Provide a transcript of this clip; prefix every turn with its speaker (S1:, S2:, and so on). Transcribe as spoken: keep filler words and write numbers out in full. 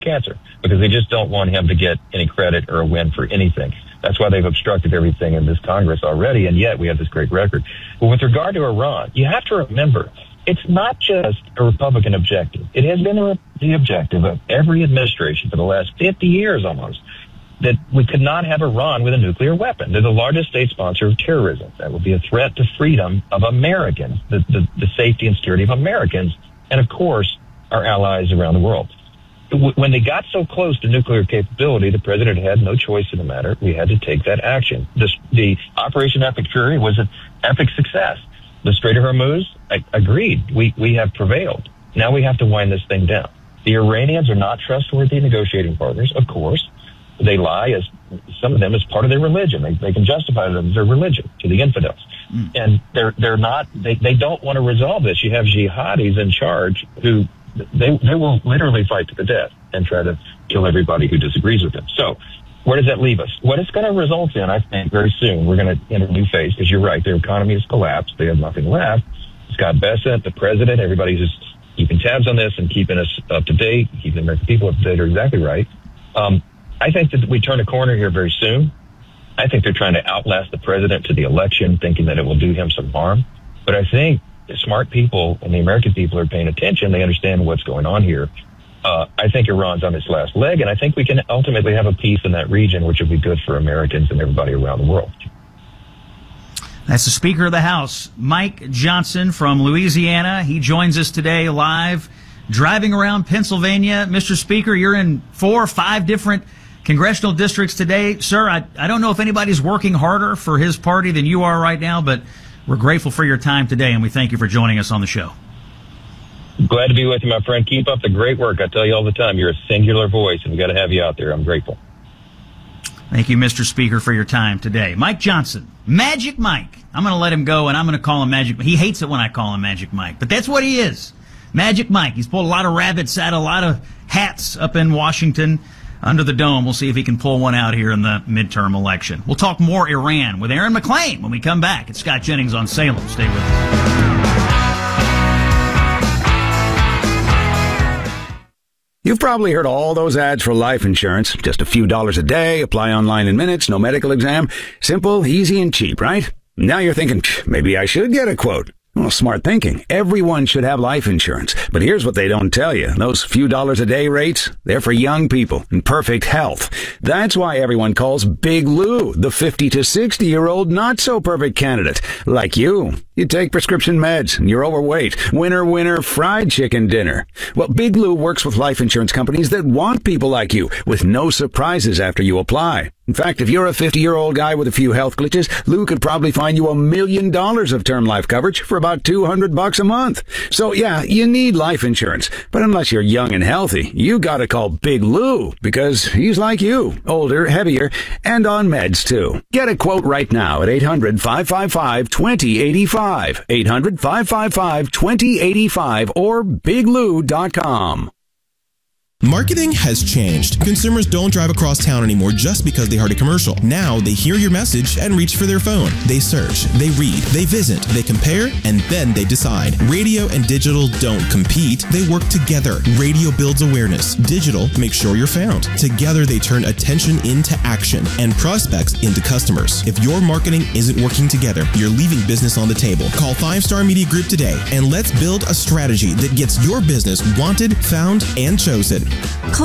S1: cancer, because they just don't want him to get any credit or a win for anything. That's why they've obstructed everything in this Congress already, and yet we have this great record. But with regard to Iran, you have to remember, it's not just a Republican objective. It has been a, the objective of every administration for the last fifty years almost, that we could not have Iran with a nuclear weapon. They're the largest state sponsor of terrorism. That would be a threat to freedom of Americans, the, the, the safety and security of Americans, and of course, our allies around the world. When they got so close to nuclear capability, the president had no choice in the matter. We had to take that action. This, the Operation Epic Fury was an epic success. The Strait of Hormuz, I, agreed. We, we have prevailed. Now we have to wind this thing down. The Iranians are not trustworthy negotiating partners, of course. They lie, as some of them, as part of their religion. They, they can justify them as their religion to the infidels. Mm. And they're, they're not, they, they don't want to resolve this. You have jihadis in charge who, They they will literally fight to the death and try to kill everybody who disagrees with them. So where does that leave us? What it's going to result in, I think, very soon, we're going to enter a new phase, because you're right, their economy has collapsed. They have nothing left. Scott Bessent, the president, everybody's just keeping tabs on this and keeping us up to date, keeping the American people up to date are exactly right. Um, I think that we turn a corner here very soon. I think they're trying to outlast the president to the election, thinking that it will do him some harm. But I think the smart people and the American people are paying attention. They understand what's going on here. Uh, I think Iran's on its last leg, and I think we can ultimately have a peace in that region, which will be good for Americans and everybody around the world.
S2: That's the Speaker of the House, Mike Johnson from Louisiana. He joins us today live, driving around Pennsylvania. Mister Speaker, you're in four or five different congressional districts today. Sir, I, I don't know if anybody's working harder for his party than you are right now, but we're grateful for your time today, and we thank you for joining us on the show.
S1: Glad to be with you, my friend. Keep up the great work. I tell you all the time, you're a singular voice, and we've got to have you out there. I'm grateful.
S2: Thank you, Mister Speaker, for your time today. Mike Johnson, Magic Mike. I'm going to let him go, and I'm going to call him Magic. He hates it when I call him Magic Mike, but that's what he is. Magic Mike. He's pulled a lot of rabbits out of a lot of hats up in Washington under the dome. We'll see if he can pull one out here in the midterm election. We'll talk more Iran with Aaron McClain when we come back. It's Scott Jennings on Salem. Stay with us.
S3: You've probably heard all those ads for life insurance. Just a few dollars a day, apply online in minutes, no medical exam. Simple, easy, and cheap, right? Now you're thinking, maybe I should get a quote. Well, smart thinking. Everyone should have life insurance. But here's what they don't tell you. Those few dollars a day rates, they're for young people in perfect health. That's why everyone calls Big Lou the fifty to sixty year old not so perfect candidate. Like you. You take prescription meds and you're overweight. Winner, winner, fried chicken dinner. Well, Big Lou works with life insurance companies that want people like you with no surprises after you apply. In fact, if you're a fifty-year-old guy with a few health glitches, Lou could probably find you a million dollars of term life coverage for about two hundred bucks a month. So yeah, you need life insurance. But unless you're young and healthy, you gotta call Big Lou, because he's like you, older, heavier, and on meds too. Get a quote right now at eight hundred, five five five, two zero eight five, eight hundred, five five five, two zero eight five, or big lou dot com.
S4: Marketing has changed. Consumers don't drive across town anymore just because they heard a commercial. Now they hear your message and reach for their phone. They search, they read, they visit, they compare, and then they decide. Radio and digital don't compete, they work together. Radio builds awareness. Digital makes sure you're found. Together they turn attention into action and prospects into customers. If your marketing isn't working together, you're leaving business on the table. Call Five Star Media Group today and let's build a strategy that gets your business wanted, found, and chosen.